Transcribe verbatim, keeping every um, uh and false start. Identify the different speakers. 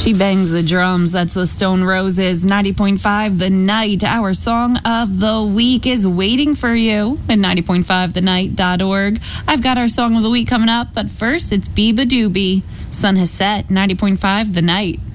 Speaker 1: She bangs the drums. That's the Stone Roses. ninety point five The Night. Our song of the week is waiting for you at ninety point five the night dot org. I've got our song of the week coming up, but first it's Biba Doobie. Sun has set. ninety point five The Night.